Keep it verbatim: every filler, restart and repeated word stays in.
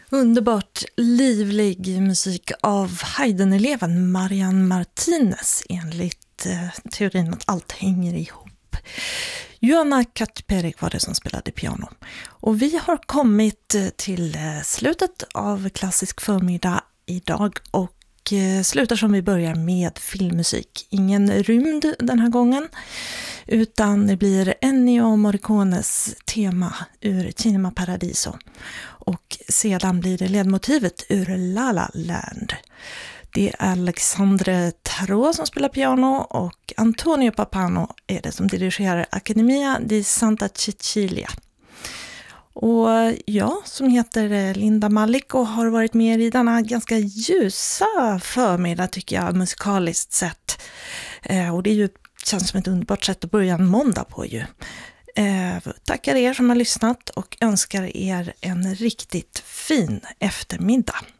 Underbart livlig musik av Haydn-eleven Marian Martinez enligt eh, teorin att allt hänger ihop. Joanna Katperik var det som spelade piano. Och vi har kommit till eh, slutet av klassisk förmiddag idag och eh, slutar som vi börjar med filmmusik. Ingen rymd den här gången, utan det blir Ennio Morricones tema ur Cinema Paradiso. Och sedan blir det ledmotivet ur La La Land. Det är Alexandre Tarot som spelar piano och Antonio Papano är det som dirigerar Accademia di Santa Cecilia. Och jag som heter Linda Malik och har varit med i denna ganska ljusa förmiddag tycker jag musikaliskt sett. Eh, och det är ju, känns som ett underbart sätt att börja en måndag på ju. Eh, tackar er som har lyssnat och önskar er en riktigt fin eftermiddag.